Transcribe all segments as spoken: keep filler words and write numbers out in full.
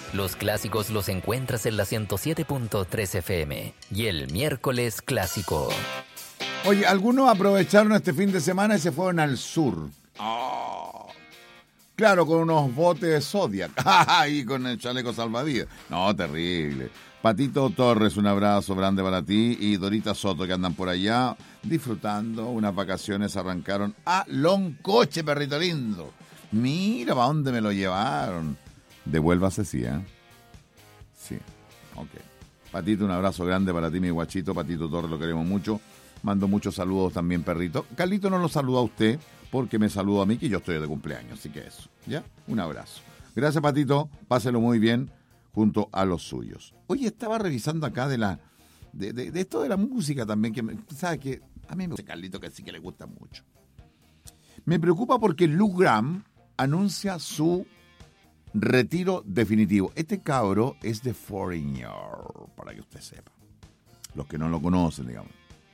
Los clásicos los encuentras en la ciento siete punto tres F M y el miércoles clásico. Oye, algunos aprovecharon este fin de semana y se fueron al sur. Oh. Claro, con unos botes de Zodiac. Y con el chaleco salvavidas. No, terrible. Patito Torres, un abrazo grande para ti. Y Dorita Soto, que andan por allá disfrutando unas vacaciones. Arrancaron a Loncoche, perrito lindo. Mira, ¿para dónde me lo llevaron? Devuélvase, sí, ¿eh? Sí, ok. Patito, un abrazo grande para ti, mi guachito. Patito Torres, lo queremos mucho. Mando muchos saludos también, perrito. Carlito no lo saluda a usted porque me saluda a mí, que yo estoy de cumpleaños. Así que eso, ¿ya? Un abrazo. Gracias, Patito. Páselo muy bien junto a los suyos. Oye, estaba revisando acá de la de, de, de esto de la música también, que ¿sabe qué? A mí me gusta Carlito, que sí que le gusta mucho. Me preocupa porque Luke Graham anuncia su retiro definitivo. Este cabro es de Foreigner, para que usted sepa. Los que no lo conocen, digamos.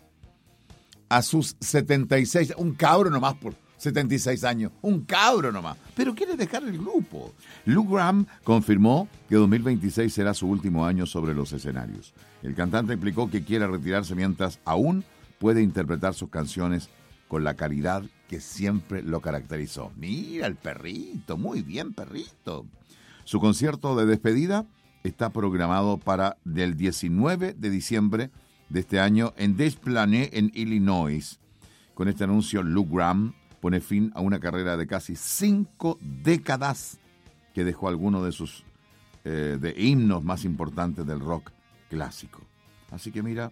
A sus setenta y seis, un cabro nomás por setenta y seis años, un cabro nomás, pero quiere dejar el grupo. Luke Graham confirmó que dos mil veintiséis será su último año sobre los escenarios. El cantante explicó que quiere retirarse mientras aún puede interpretar sus canciones con la calidad que siempre lo caracterizó. Mira el perrito, muy bien, perrito. Su concierto de despedida está programado para el diecinueve de diciembre de este año en Des Plaines, en Illinois. Con este anuncio, Luke Graham pone fin a una carrera de casi cinco décadas que dejó algunos de sus eh, de himnos más importantes del rock clásico. Así que mira,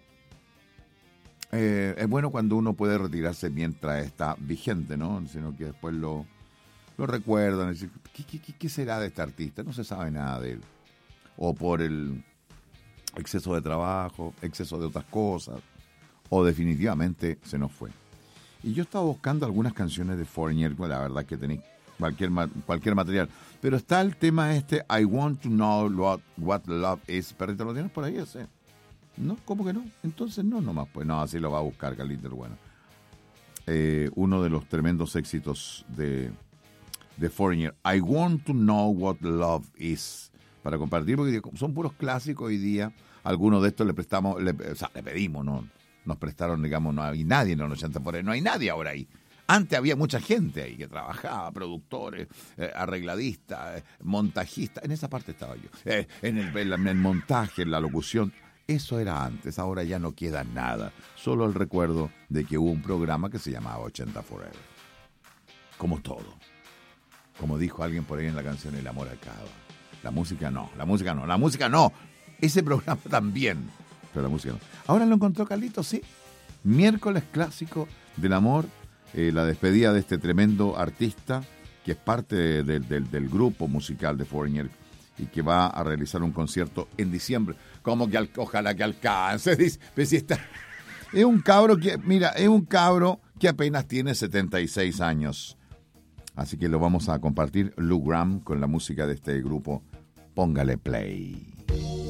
eh, es bueno cuando uno puede retirarse mientras está vigente, ¿no? Sino que después lo, lo recuerdan. Es decir, ¿qué, qué, ¿Qué será de este artista? No se sabe nada de él. O por el exceso de trabajo, exceso de otras cosas, o definitivamente se nos fue. Y yo estaba buscando algunas canciones de Foreigner, la verdad que tenéis cualquier, cualquier material, pero está el tema este, I Want to Know What, what Love Is. Perrito, ¿lo tienes por ahí ese? ¿No? ¿Cómo que no? Entonces no, nomás, pues no, así lo va a buscar Carlito, bueno. Eh, uno de los tremendos éxitos de, de Foreigner, I Want to Know What Love Is, para compartir, porque son puros clásicos hoy día. Algunos de estos le prestamos, le, o sea, le pedimos, ¿no? Nos prestaron, digamos, no hay nadie en los ochenta por ahí, no hay nadie ahora ahí. Antes había mucha gente ahí que trabajaba, productores, eh, arregladistas, eh, montajistas, en esa parte estaba yo, eh, en, el, en el montaje, en la locución. Eso era antes, ahora ya no queda nada, solo el recuerdo de que hubo un programa que se llamaba ochenta Forever. Como todo. Como dijo alguien por ahí en la canción, el amor acaba. La música no, la música no, la música no. Ese programa también, pero la música no. Ahora lo encontró Carlito, sí. Miércoles clásico del amor, eh, la despedida de este tremendo artista que es parte de, de, de, del grupo musical de Foreigner y que va a realizar un concierto en diciembre. Como que al, ojalá que alcance, dice. Pero si está, es un cabro que, mira, es un cabro que apenas tiene setenta y seis años. Así que lo vamos a compartir, Luke Graham, con la música de este grupo. Póngale play.